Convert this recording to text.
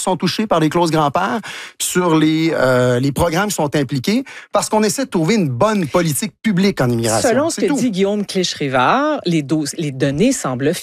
sont touchés par les clauses grand-père, sur les programmes qui sont impliqués, parce qu'on essaie de trouver une bonne politique publique en immigration. Selon ce que dit Guillaume Clich-Rivard, les données semblent